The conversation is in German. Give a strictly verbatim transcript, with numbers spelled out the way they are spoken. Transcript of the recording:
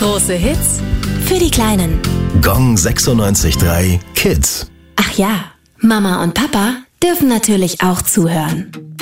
Große Hits für die Kleinen. Gong sechsundneunzig Komma drei Kids. Ach ja, Mama und Papa dürfen natürlich auch zuhören.